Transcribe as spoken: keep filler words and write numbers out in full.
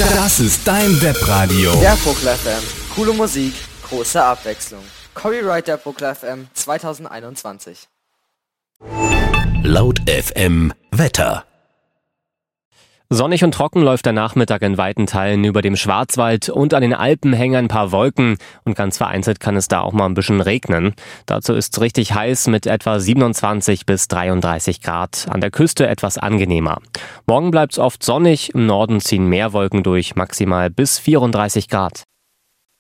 Das ist dein Webradio. Der Vogel F M. Coole Musik, große Abwechslung. Copyright Vogel F M zwanzig einundzwanzig. Laut F M Wetter. Sonnig und trocken läuft der Nachmittag in weiten Teilen über dem Schwarzwald und an den Alpen hängen ein paar Wolken und ganz vereinzelt kann es da auch mal ein bisschen regnen. Dazu ist es richtig heiß mit etwa siebenundzwanzig bis dreiunddreißig Grad, an der Küste etwas angenehmer. Morgen bleibt es oft sonnig, im Norden ziehen mehr Wolken durch, maximal bis vierunddreißig Grad.